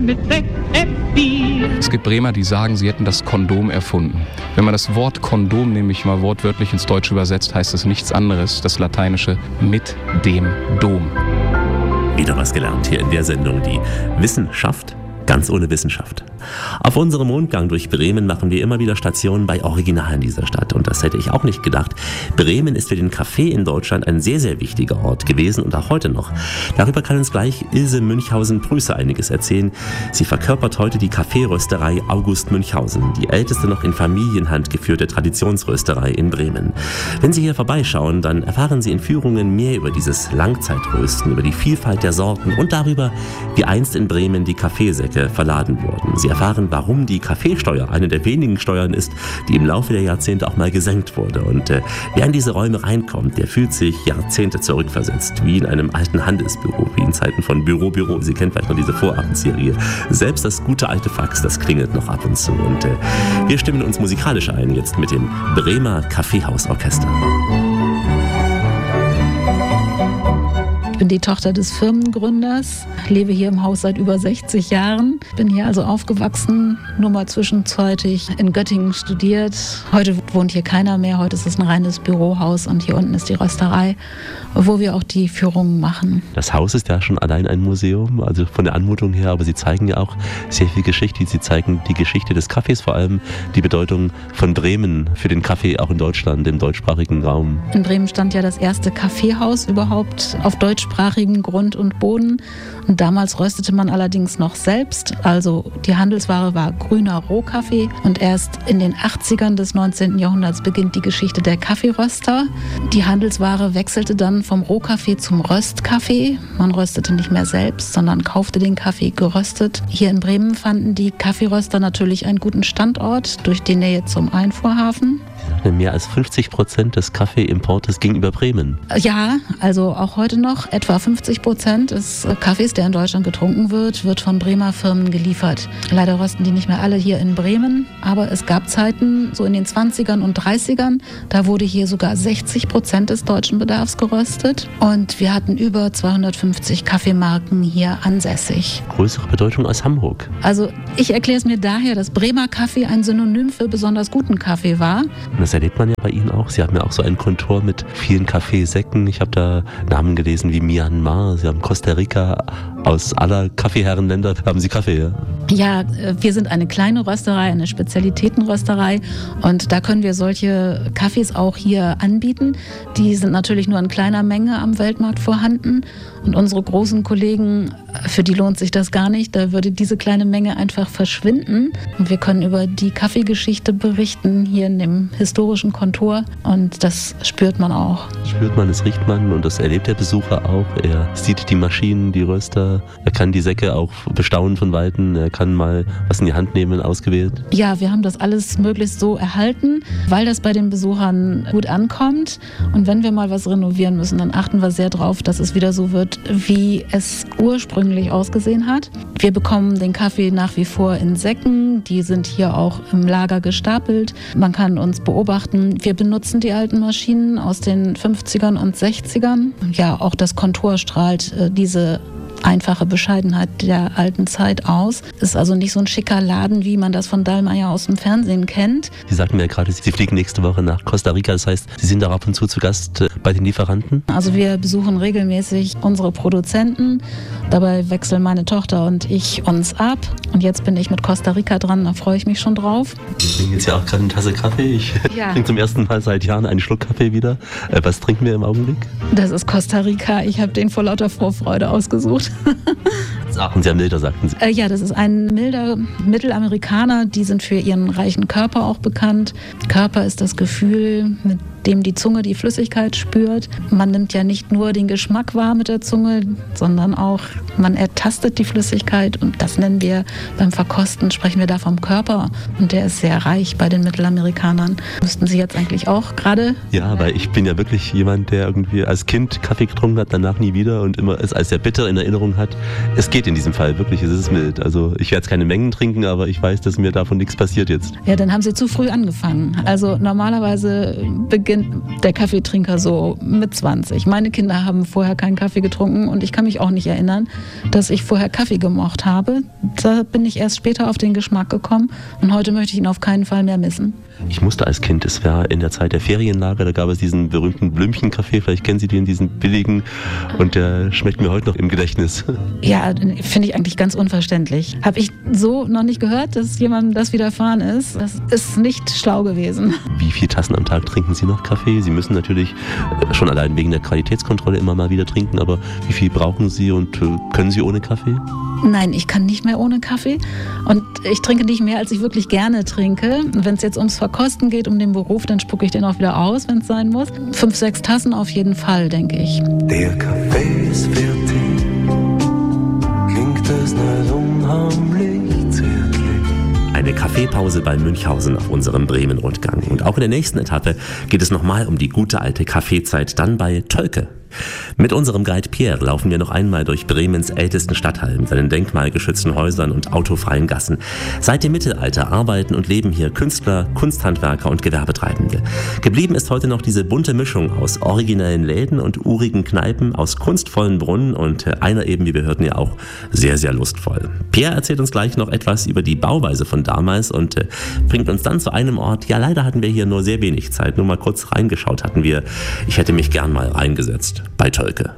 mit Bier. Es gibt Bremer, die sagen, sie hätten das Kondom erfunden. Wenn man das Wort Kondom nämlich mal wortwörtlich ins Deutsche übersetzt, heißt es nichts anderes, das Lateinische mit dem Dom. Wieder was gelernt hier in der Sendung, die Wissenschaft ganz ohne Wissenschaft. Auf unserem Rundgang durch Bremen machen wir immer wieder Stationen bei Originalen dieser Stadt. Und das hätte ich auch nicht gedacht. Bremen ist für den Kaffee in Deutschland ein sehr, sehr wichtiger Ort gewesen und auch heute noch. Darüber kann uns gleich Ilse Münchhausen-Prüßer einiges erzählen. Sie verkörpert heute die Kaffeerösterei August Münchhausen, die älteste noch in Familienhand geführte Traditionsrösterei in Bremen. Wenn Sie hier vorbeischauen, dann erfahren Sie in Führungen mehr über dieses Langzeitrösten, über die Vielfalt der Sorten und darüber, wie einst in Bremen die Kaffeesäcke verladen wurden. Sie erfahren, warum die Kaffeesteuer eine der wenigen Steuern ist, die im Laufe der Jahrzehnte auch mal gesenkt wurde. Und wer in diese Räume reinkommt, der fühlt sich Jahrzehnte zurückversetzt, wie in einem alten Handelsbüro, wie in Zeiten von Büro. Sie kennt vielleicht noch diese Vorabendserie. Selbst das gute alte Fax, das klingelt noch ab und zu. Und wir stimmen uns musikalisch ein, jetzt mit dem Bremer Kaffeehausorchester. Ich bin die Tochter des Firmengründers, lebe hier im Haus seit über 60 Jahren, bin hier also aufgewachsen, nur mal zwischenzeitlich in Göttingen studiert. Heute wohnt hier keiner mehr, heute ist es ein reines Bürohaus und hier unten ist die Rösterei, wo wir auch die Führungen machen. Das Haus ist ja schon allein ein Museum, also von der Anmutung her, aber Sie zeigen ja auch sehr viel Geschichte. Sie zeigen die Geschichte des Kaffees, vor allem die Bedeutung von Bremen für den Kaffee auch in Deutschland, im deutschsprachigen Raum. In Bremen stand ja das erste Kaffeehaus überhaupt auf deutschsprachigem Grund und Boden. Und damals röstete man allerdings noch selbst. Also die Handelsware war grüner Rohkaffee. Und erst in den 80ern des 19. Jahrhunderts beginnt die Geschichte der Kaffeeröster. Die Handelsware wechselte dann vom Rohkaffee zum Röstkaffee. Man röstete nicht mehr selbst, sondern kaufte den Kaffee geröstet. Hier in Bremen fanden die Kaffeeröster natürlich einen guten Standort durch die Nähe zum Einfuhrhafen. Mehr als 50% des Kaffeeimportes ging über Bremen. Ja, also auch heute noch etwa 50% des Kaffees, der in Deutschland getrunken wird, wird von Bremer Firmen geliefert. Leider rösten die nicht mehr alle hier in Bremen, aber es gab Zeiten, so in den 20ern und 30ern, da wurde hier sogar 60% des deutschen Bedarfs geröstet und wir hatten über 250 Kaffeemarken hier ansässig. Größere Bedeutung als Hamburg. Also ich erkläre es mir daher, dass Bremer Kaffee ein Synonym für besonders guten Kaffee war. Und das erlebt man ja bei Ihnen auch. Sie haben ja auch so einen Kontor mit vielen Kaffeesäcken. Ich habe da Namen gelesen wie Myanmar, Sie haben Costa Rica. Aus aller Kaffeeherrenländer haben Sie Kaffee, ja? Ja, wir sind eine kleine Rösterei, eine Spezialitätenrösterei und da können wir solche Kaffees auch hier anbieten. Die sind natürlich nur in kleiner Menge am Weltmarkt vorhanden und unsere großen Kollegen, für die lohnt sich das gar nicht. Da würde diese kleine Menge einfach verschwinden und wir können über die Kaffeegeschichte berichten hier in dem historischen Kontor und das spürt man auch. Das spürt man, das riecht man und das erlebt der Besucher auch. Er sieht die Maschinen, die Röster, er kann die Säcke auch bestaunen von Weitem, er kann mal was in die Hand nehmen, ausgewählt. Ja, wir haben das alles möglichst so erhalten, weil das bei den Besuchern gut ankommt und wenn wir mal was renovieren müssen, dann achten wir sehr drauf, dass es wieder so wird, wie es ursprünglich ausgesehen hat. Wir bekommen den Kaffee nach wie vor in Säcken, die sind hier auch im Lager gestapelt. Man kann uns beobachten. Wir benutzen die alten Maschinen aus den 50ern und 60ern. Ja, auch das Kontor strahlt diese einfache Bescheidenheit der alten Zeit aus. Ist also nicht so ein schicker Laden, wie man das von Dallmayr aus dem Fernsehen kennt. Sie sagten mir ja gerade, Sie fliegen nächste Woche nach Costa Rica. Das heißt, Sie sind da ab und zu Gast bei den Lieferanten? Also wir besuchen regelmäßig unsere Produzenten. Dabei wechseln meine Tochter und ich uns ab. Und jetzt bin ich mit Costa Rica dran, da freue ich mich schon drauf. Wir trinken jetzt ja auch gerade eine Tasse Kaffee. Ich trinke zum ersten Mal seit Jahren einen Schluck Kaffee wieder. Was trinken wir im Augenblick? Das ist Costa Rica. Ich habe den vor lauter Vorfreude ausgesucht. Das ist auch ein sehr milder, sagten Sie. Ja, das ist ein milder Mittelamerikaner. Die sind für ihren reichen Körper auch bekannt. Körper ist das Gefühl, mit dem die Zunge die Flüssigkeit spürt. Man nimmt ja nicht nur den Geschmack wahr mit der Zunge, sondern auch, man ertastet die Flüssigkeit und das nennen wir beim Verkosten, sprechen wir da vom Körper und der ist sehr reich bei den Mittelamerikanern. Müssten Sie jetzt eigentlich auch gerade? Ja, weil ich bin ja wirklich jemand, der irgendwie als Kind Kaffee getrunken hat, danach nie wieder und immer es als sehr bitter in Erinnerung hat. Es geht in diesem Fall wirklich, es ist mild. Also ich werde jetzt keine Mengen trinken, aber ich weiß, dass mir davon nichts passiert jetzt. Ja, dann haben Sie zu früh angefangen. Also normalerweise beginnt bin der Kaffeetrinker so mit 20. Meine Kinder haben vorher keinen Kaffee getrunken und ich kann mich auch nicht erinnern, dass ich vorher Kaffee gemocht habe. Da bin ich erst später auf den Geschmack gekommen und heute möchte ich ihn auf keinen Fall mehr missen. Ich musste als Kind, es war in der Zeit der Ferienlager, da gab es diesen berühmten Blümchenkaffee, vielleicht kennen Sie den, diesen billigen, und der schmeckt mir heute noch im Gedächtnis. Ja, finde ich eigentlich ganz unverständlich. Habe ich so noch nicht gehört, dass jemandem das widerfahren ist. Das ist nicht schlau gewesen. Wie viele Tassen am Tag trinken Sie noch Kaffee? Sie müssen natürlich schon allein wegen der Qualitätskontrolle immer mal wieder trinken, aber wie viel brauchen Sie und können Sie ohne Kaffee? Nein, ich kann nicht mehr ohne Kaffee und ich trinke nicht mehr, als ich wirklich gerne trinke. Wenn es jetzt ums Verkosten geht, um den Beruf, dann spucke ich den auch wieder aus, wenn es sein muss. 5, 6 Tassen auf jeden Fall, denke ich. Der Kaffee ist fertig, klingt das nicht unheimlich zärtlich. Eine Kaffeepause bei Münchhausen auf unserem Bremen-Rundgang. Und auch in der nächsten Etappe geht es nochmal um die gute alte Kaffeezeit, dann bei Tölke. Mit unserem Guide Pierre laufen wir noch einmal durch Bremens ältesten Stadtteil mit seinen denkmalgeschützten Häusern und autofreien Gassen. Seit dem Mittelalter arbeiten und leben hier Künstler, Kunsthandwerker und Gewerbetreibende. Geblieben ist heute noch diese bunte Mischung aus originellen Läden und urigen Kneipen, aus kunstvollen Brunnen und einer eben, wie wir hörten, ja auch sehr, sehr lustvoll. Pierre erzählt uns gleich noch etwas über die Bauweise von damals und bringt uns dann zu einem Ort. Ja, leider hatten wir hier nur sehr wenig Zeit, nur mal kurz reingeschaut hatten wir. Ich hätte mich gern mal reingesetzt. Bei Tölke.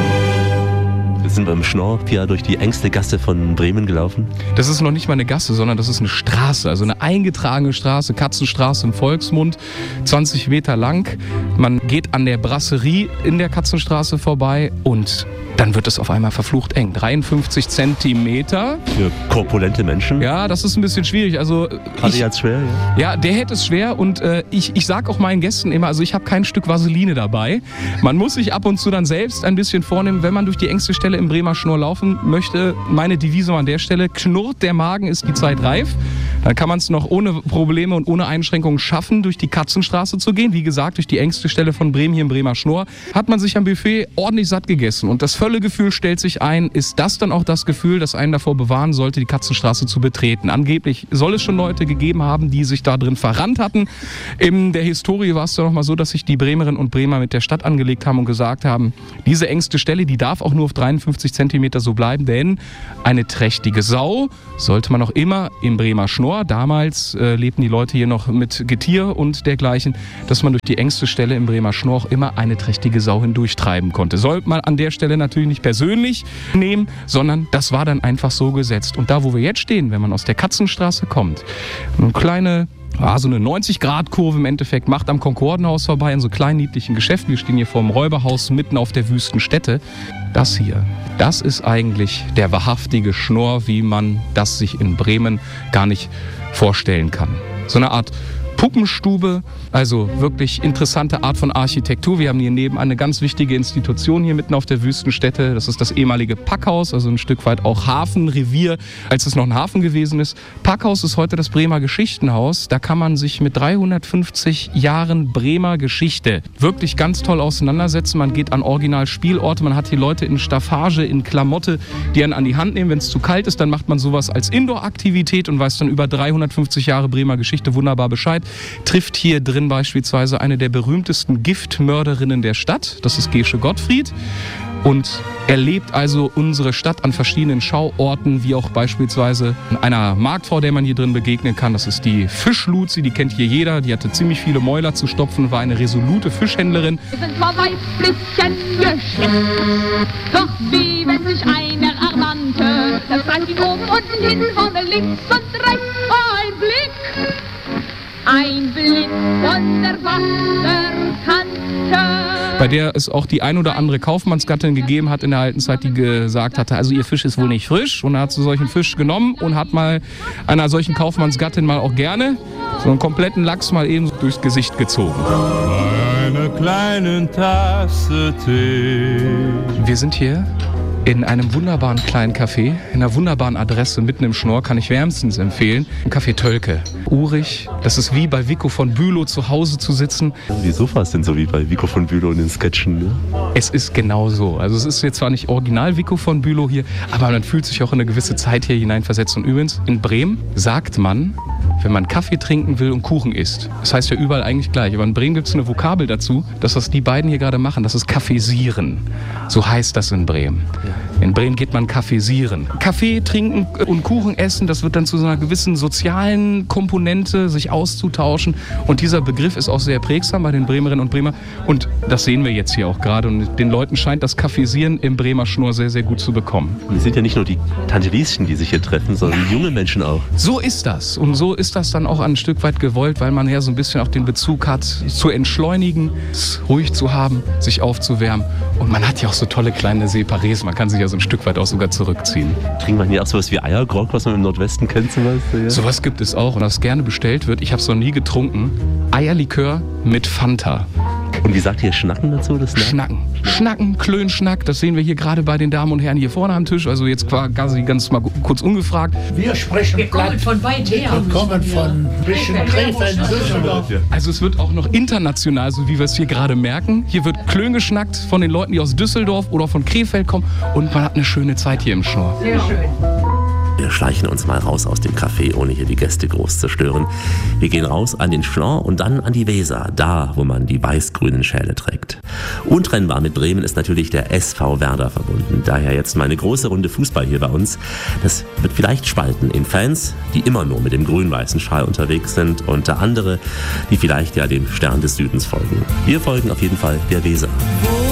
Wir sind beim Schnorr, Pia, durch die engste Gasse von Bremen gelaufen. Das ist noch nicht mal eine Gasse, sondern das ist eine Straße, also eine eingetragene Straße, Katzenstraße im Volksmund, 20 Meter lang. Man geht an der Brasserie in der Katzenstraße vorbei und dann wird es auf einmal verflucht eng. 53 Zentimeter. Für korpulente Menschen. Ja, das ist ein bisschen schwierig. Also Kadi hat's schwer, ja. Ja, der hätte es schwer und ich sag auch meinen Gästen immer, also ich habe kein Stück Vaseline dabei. Man muss sich ab und zu dann selbst ein bisschen vornehmen, wenn man durch die engste Stelle im Bremer Schnorr laufen möchte. Meine Devise an der Stelle: knurrt der Magen, ist die Zeit reif. Dann kann man es noch ohne Probleme und ohne Einschränkungen schaffen, durch die Katzenstraße zu gehen. Wie gesagt, durch die engste Stelle von Bremen hier im Bremer Schnorr hat man sich am Buffet ordentlich satt gegessen. Und das Völlegefühl stellt sich ein. Ist das dann auch das Gefühl, das einen davor bewahren sollte, die Katzenstraße zu betreten? Angeblich soll es schon Leute gegeben haben, die sich da drin verrannt hatten. In der Historie war es ja noch mal so, dass sich die Bremerinnen und Bremer mit der Stadt angelegt haben und gesagt haben, diese engste Stelle, die darf auch nur auf 53 Zentimeter so bleiben, denn eine trächtige Sau sollte man auch immer im Bremer Schnorr. Damals lebten die Leute hier noch mit Getier und dergleichen, dass man durch die engste Stelle im Bremer Schnorr auch immer eine trächtige Sau hindurchtreiben konnte. Sollte man an der Stelle natürlich nicht persönlich nehmen, sondern das war dann einfach so gesetzt. Und da, wo wir jetzt stehen, wenn man aus der Katzenstraße kommt, eine kleine, so eine 90-Grad-Kurve im Endeffekt, macht am Konkordenhaus vorbei in so kleinen niedlichen Geschäften. Wir stehen hier vor dem Räuberhaus mitten auf der wüsten Stätte. Das hier, das ist eigentlich der wahrhaftige Schnorr, wie man das sich in Bremen gar nicht vorstellen kann. So eine Art Puppenstube, also wirklich interessante Art von Architektur. Wir haben hier neben eine ganz wichtige Institution hier mitten auf der Wüstenstätte. Das ist das ehemalige Packhaus, also ein Stück weit auch Hafenrevier, als es noch ein Hafen gewesen ist. Packhaus ist heute das Bremer Geschichtenhaus. Da kann man sich mit 350 Jahren Bremer Geschichte wirklich ganz toll auseinandersetzen. Man geht an Originalspielorte, man hat hier Leute in Staffage, in Klamotte, die einen an die Hand nehmen. Wenn es zu kalt ist, dann macht man sowas als Indoor-Aktivität und weiß dann über 350 Jahre Bremer Geschichte wunderbar Bescheid. Trifft hier drin beispielsweise eine der berühmtesten Giftmörderinnen der Stadt. Das ist Gesche Gottfried. Und erlebt also unsere Stadt an verschiedenen Schauorten, wie auch beispielsweise einer Marktfrau, der man hier drin begegnen kann. Das ist die Fischluzi, die kennt hier jeder. Die hatte ziemlich viele Mäuler zu stopfen, war eine resolute Fischhändlerin. Wir sind zwar weiblichen Geschlechts, doch wie wenn sich einer ernannte. Das zeigt ihn oben, unten, hinten, vorne, links und rechts. Ein Blick von der Wasserkante. Bei der es auch die ein oder andere Kaufmannsgattin gegeben hat in der alten Zeit, die gesagt hatte, also ihr Fisch ist wohl nicht frisch. Und er hat so solchen Fisch genommen und hat mal einer solchen Kaufmannsgattin mal auch gerne so einen kompletten Lachs mal eben durchs Gesicht gezogen. Eine kleine Tasse Tee. Wir sind hier in einem wunderbaren kleinen Café, in einer wunderbaren Adresse mitten im Schnorr, kann ich wärmstens empfehlen. Café Tölke. Urig, das ist wie bei Vico von Bülow zu Hause zu sitzen. Die Sofas sind so wie bei Vico von Bülow in den Sketchen, ne? Es ist genau so. Also es ist jetzt zwar nicht original Vico von Bülow hier, aber man fühlt sich auch in eine gewisse Zeit hier hineinversetzt. Und übrigens, in Bremen sagt man, wenn man Kaffee trinken will und Kuchen isst. Das heißt ja überall eigentlich gleich. Aber in Bremen gibt es eine Vokabel dazu, dass das die beiden hier gerade machen. Das ist Kaffeesieren. So heißt das in Bremen. In Bremen geht man Kaffeesieren. Kaffee trinken und Kuchen essen, das wird dann zu so einer gewissen sozialen Komponente, sich auszutauschen. Und dieser Begriff ist auch sehr prägsam bei den Bremerinnen und Bremer. Und das sehen wir jetzt hier auch gerade. Und den Leuten scheint das Kaffeesieren im Bremer Schnorr sehr, sehr gut zu bekommen. Und es sind ja nicht nur die Tante Lieschen, die sich hier treffen, sondern junge Menschen auch. So ist das. Und so ist das dann auch ein Stück weit gewollt, weil man ja so ein bisschen auch den Bezug hat, zu entschleunigen, es ruhig zu haben, sich aufzuwärmen. Und man hat ja auch so tolle kleine Separés. Man kann sich ja so ein Stück weit auch sogar zurückziehen. Trinkt man hier auch sowas wie Eiergrog, was man im Nordwesten kennt zum Beispiel? Ja? Sowas gibt es auch und das gerne bestellt wird. Ich habe es noch nie getrunken. Eierlikör mit Fanta. Und wie sagt ihr Schnacken dazu? Das Schnacken. Schnacken, Klönschnack, das sehen wir hier gerade bei den Damen und Herren hier vorne am Tisch. Also jetzt quasi ganz mal kurz ungefragt. Wir sprechen Wir kommen von weit her. Wir kommen von ein bisschen Krefeld, Düsseldorf. Also es wird auch noch international, so wie wir es hier gerade merken. Hier wird Klön geschnackt von den Leuten, die aus Düsseldorf oder von Krefeld kommen. Und man hat eine schöne Zeit hier im Schnorr. Sehr schön. Wir schleichen uns mal raus aus dem Café, ohne hier die Gäste groß zu stören. Wir gehen raus an den Schnorr und dann an die Weser, da, wo man die weiß-grünen Schäle trägt. Untrennbar mit Bremen ist natürlich der SV Werder verbunden. Daher jetzt mal eine große Runde Fußball hier bei uns. Das wird vielleicht spalten in Fans, die immer nur mit dem grün-weißen Schal unterwegs sind, und andere, die vielleicht ja dem Stern des Südens folgen. Wir folgen auf jeden Fall der Weser.